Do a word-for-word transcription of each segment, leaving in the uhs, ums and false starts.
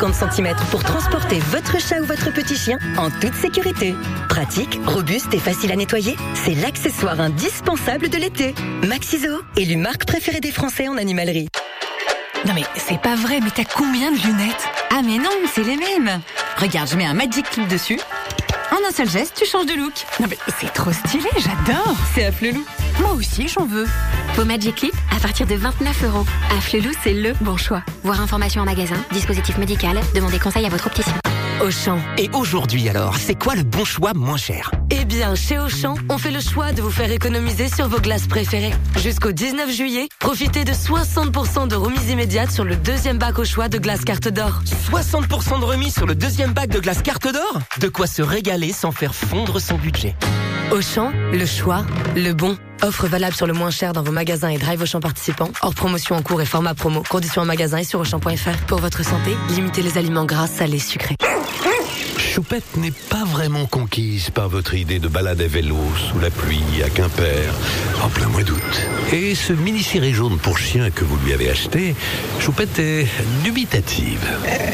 cinquante centimètres pour transporter votre chat ou votre petit chien en toute sécurité. Pratique, robuste et facile à nettoyer, c'est l'accessoire indispensable de l'été. Maxiso, élu marque préférée des Français en animalerie. Non mais c'est pas vrai, mais t'as combien de lunettes? Ah mais non, c'est les mêmes. Regarde, je mets un Magic Clip dessus. En un seul geste, tu changes de look. Non mais c'est trop stylé, j'adore. C'est Afflelou. Moi aussi, j'en veux. Vos Magic Clip à partir de vingt-neuf euros. Afflelou, c'est le bon choix. Voir information en magasin, dispositif médical, demandez conseil à votre opticien. Auchan. Et aujourd'hui alors, c'est quoi le bon choix moins cher? Eh bien, chez Auchan, on fait le choix de vous faire économiser sur vos glaces préférées. Jusqu'au dix-neuf juillet, profitez de soixante pour cent de remise immédiate sur le deuxième bac au choix de glace carte d'or. soixante pour cent de remise sur le deuxième bac de glace carte d'or? De quoi se régaler sans faire fondre son budget. Auchan, le choix, le bon. Offre valable sur le moins cher dans vos magasins et drive Auchan participants. Hors promotion en cours et format promo. Conditions en magasin et sur Auchan point F R. Pour votre santé, limitez les aliments gras, salés, sucrés. Choupette n'est pas vraiment conquise par votre idée de balade à vélo sous la pluie à Quimper en plein mois d'août. Et ce mini-ciré jaune pour chien que vous lui avez acheté, Choupette est dubitative.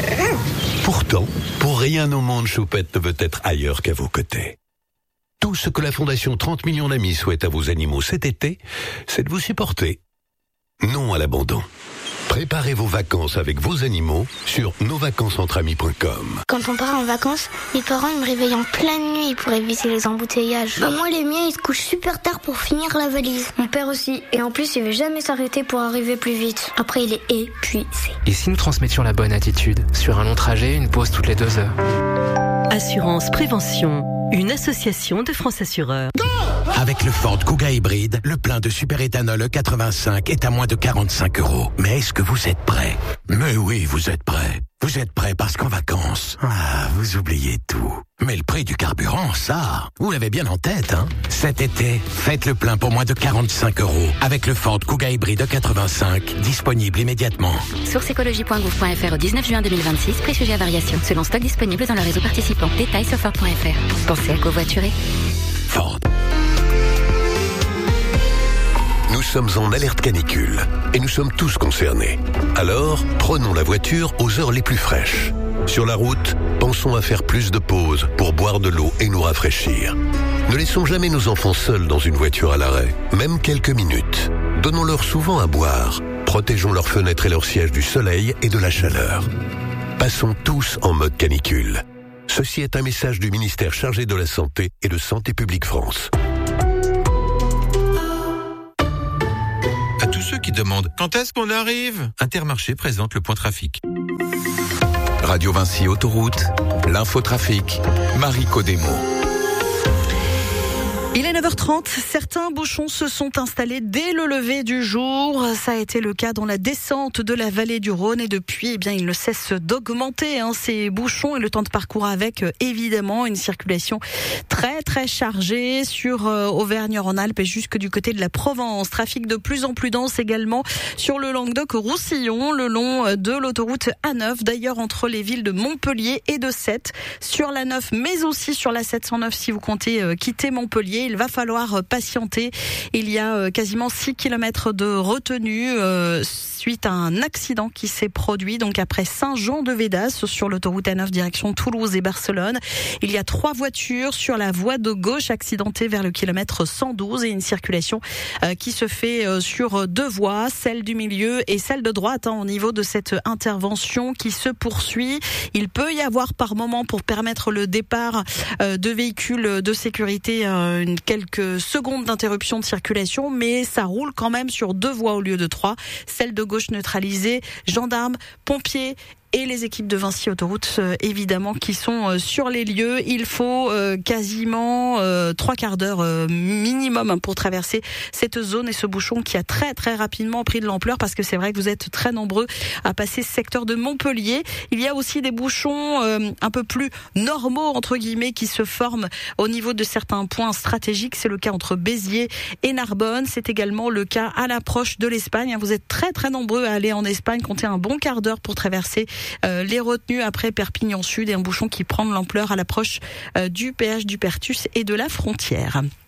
Pourtant, pour rien au monde, Choupette ne veut être ailleurs qu'à vos côtés. Tout ce que la Fondation trente millions d'amis souhaite à vos animaux cet été, c'est de vous supporter. Non à l'abandon. Préparez vos vacances avec vos animaux sur nos vacances entre amis point com. Quand on part en vacances, mes parents ils me réveillent en pleine nuit pour éviter les embouteillages. Bah moi les miens ils se couchent super tard pour finir la valise. Mon père aussi. Et en plus il veut jamais s'arrêter pour arriver plus vite. Après il est épuisé. Et si nous transmettions la bonne attitude? Sur un long trajet, une pause toutes les deux heures. Assurance Prévention, une association de France Assureurs. Avec le Ford Kuga hybride, le plein de super-éthanol E quatre-vingt-cinq est à moins de quarante-cinq euros. Mais est-ce que vous êtes prêts? Mais oui, vous êtes prêts. Vous êtes prêts parce qu'en vacances, ah, vous oubliez tout. Mais le prix du carburant, ça, vous l'avez bien en tête, hein? Cet été, faites le plein pour moins de quarante-cinq euros avec le Ford Kuga hybride E quatre-vingt-cinq, disponible immédiatement. Source écologie point gouv point F R au dix-neuf juin deux mille vingt-six, prix sujet à variation, selon stock disponible dans le réseau participant. Détails sur Ford point F R. Pensez à covoiturer. Ford. Nous sommes en alerte canicule et nous sommes tous concernés. Alors, prenons la voiture aux heures les plus fraîches. Sur la route, pensons à faire plus de pauses pour boire de l'eau et nous rafraîchir. Ne laissons jamais nos enfants seuls dans une voiture à l'arrêt, même quelques minutes. Donnons-leur souvent à boire. Protégeons leurs fenêtres et leurs sièges du soleil et de la chaleur. Passons tous en mode canicule. Ceci est un message du ministère chargé de la Santé et de Santé publique France. À tous ceux qui demandent quand est-ce qu'on arrive, Intermarché présente le point trafic. Radio Vinci Autoroute, l'infotrafic, Marie Codemo. Il est neuf heures trente, certains bouchons se sont installés dès le lever du jour. Ça a été le cas dans la descente de la vallée du Rhône et depuis, eh bien, ils ne cessent d'augmenter hein, ces bouchons et le temps de parcours avec, euh, évidemment, une circulation très très chargée sur euh, Auvergne-Rhône-Alpes et jusque du côté de la Provence. Trafic de plus en plus dense également sur le Languedoc-Roussillon, le long de l'autoroute A neuf, d'ailleurs entre les villes de Montpellier et de Sète, sur la neuf, mais aussi sur la sept cent neuf si vous comptez euh, quitter Montpellier. Il va falloir patienter. Il y a quasiment six kilomètres de retenue euh, suite à un accident qui s'est produit donc après Saint-Jean-de-Védas sur l'autoroute A neuf direction Toulouse et Barcelone. Il y a trois voitures sur la voie de gauche accidentées vers le kilomètre cent douze et une circulation euh, qui se fait euh, sur deux voies, celle du milieu et celle de droite hein, au niveau de cette intervention qui se poursuit. Il peut y avoir par moment pour permettre le départ euh, de véhicules de sécurité euh, une quelques secondes d'interruption de circulation, mais ça roule quand même sur deux voies au lieu de trois. Celle de gauche neutralisée, gendarmes, pompiers et les équipes de Vinci Autoroute, euh, évidemment, qui sont euh, sur les lieux. Il faut euh, quasiment euh, trois quarts d'heure euh, minimum hein, pour traverser cette zone et ce bouchon qui a très très rapidement pris de l'ampleur parce que c'est vrai que vous êtes très nombreux à passer ce secteur de Montpellier. Il y a aussi des bouchons euh, un peu plus normaux, entre guillemets, qui se forment au niveau de certains points stratégiques. C'est le cas entre Béziers et Narbonne. C'est également le cas à l'approche de l'Espagne. Vous êtes très très nombreux à aller en Espagne, comptez un bon quart d'heure pour traverser Euh, les retenues après Perpignan Sud et un bouchon qui prend de l'ampleur à l'approche euh, du péage du Pertus et de la frontière.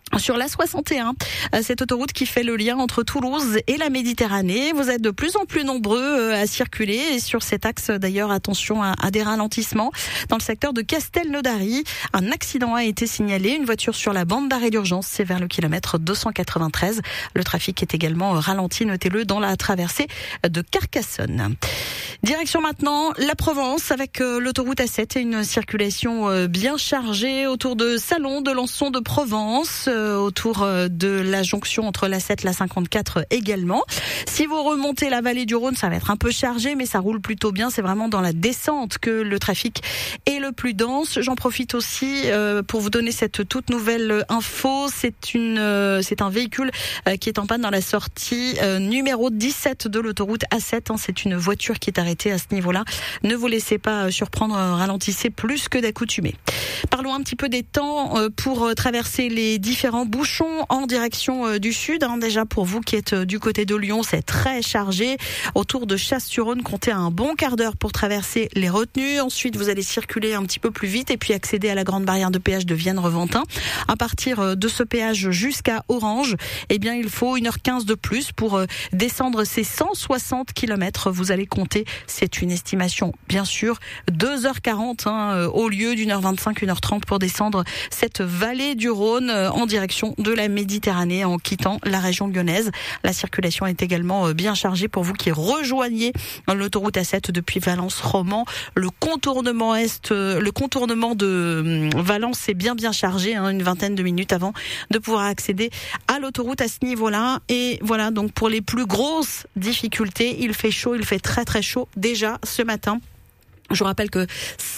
Sur la soixante et un, cette autoroute qui fait le lien entre Toulouse et la Méditerranée. Vous êtes de plus en plus nombreux à circuler et sur cet axe d'ailleurs, attention à, à des ralentissements. Dans le secteur de Castelnaudary, un accident a été signalé. Une voiture sur la bande d'arrêt d'urgence, c'est vers le kilomètre deux cent quatre-vingt-treize. Le trafic est également ralenti, notez-le, dans la traversée de Carcassonne. Direction maintenant la Provence avec l'autoroute A sept et une circulation bien chargée autour de Salon, de Lançon, de Provence, autour de la jonction entre l'A sept et l'A cinquante-quatre également. Si vous remontez la vallée du Rhône, ça va être un peu chargé, mais ça roule plutôt bien. C'est vraiment dans la descente que le trafic est le plus dense. J'en profite aussi pour vous donner cette toute nouvelle info. C'est une, c'est un véhicule qui est en panne dans la sortie numéro dix-sept de l'autoroute A sept. C'est une voiture qui est arrêtée à ce niveau-là. Ne vous laissez pas surprendre, ralentissez plus que d'accoutumé. Parlons un petit peu des temps pour traverser les différents bouchons en direction du sud. Déjà pour vous qui êtes du côté de Lyon, c'est très chargé. Autour de Chasse-sur-Rhône, comptez un bon quart d'heure pour traverser les retenues. Ensuite, vous allez circuler un petit peu plus vite et puis accéder à la grande barrière de péage de Vienne-Reventin. À partir de ce péage jusqu'à Orange, eh bien, il faut une heure quinze de plus pour descendre ces cent soixante kilomètres. Vous allez compter, c'est une estimation, bien sûr, deux heures quarante hein, au lieu d'une heure vingt-cinq, une heure trente pour descendre cette vallée du Rhône en direction de la Méditerranée en quittant la région lyonnaise. La circulation est également bien chargée pour vous qui rejoignez l'autoroute A sept depuis Valence-Romand. Le contournement est, le contournement de Valence est bien bien chargé, hein, une vingtaine de minutes avant de pouvoir accéder à l'autoroute à ce niveau-là. Et voilà, donc pour les plus grosses difficultés, il fait chaud, il fait très très chaud déjà ce matin. Je vous rappelle que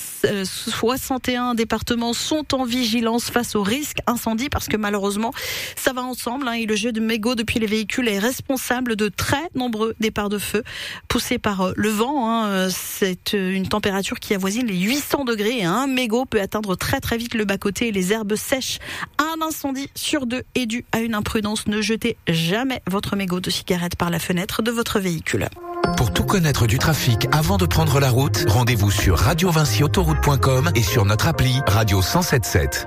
soixante et un départements sont en vigilance face au risque incendie parce que malheureusement ça va ensemble hein, et le jet de mégots depuis les véhicules est responsable de très nombreux départs de feu poussés par le vent. Hein. C'est une température qui avoisine les huit cents degrés et un mégot peut atteindre très très vite le bas-côté et les herbes sèches. Un incendie sur deux est dû à une imprudence. Ne jetez jamais votre mégot de cigarette par la fenêtre de votre véhicule. Pour tout connaître du trafic avant de prendre la route, rendez-vous sur radio vinci autoroute point com et sur notre appli Radio cent soixante-dix-sept sept.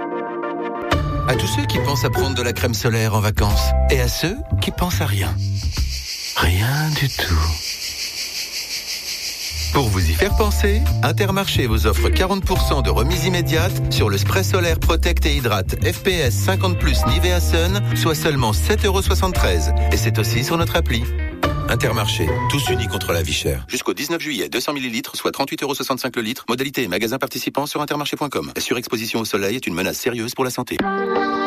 À tous ceux qui pensent à prendre de la crème solaire en vacances et à ceux qui pensent à rien. Rien du tout. Pour vous y faire penser, Intermarché vous offre quarante pour cent de remise immédiate sur le spray solaire Protect et Hydrate F P S cinquante plus Nivea Sun, soit seulement sept euros soixante-treize. Et c'est aussi sur notre appli. Intermarché, tous unis contre la vie chère. Jusqu'au dix-neuf juillet, deux cents millilitres, soit trente-huit euros soixante-cinq le litre. Modalité et magasin participant sur intermarché point com. La surexposition au soleil est une menace sérieuse pour la santé.